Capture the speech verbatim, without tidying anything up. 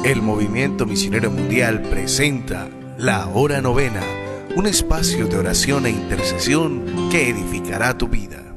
El Movimiento Misionero Mundial presenta La Hora Novena, un espacio de oración e intercesión que edificará tu vida.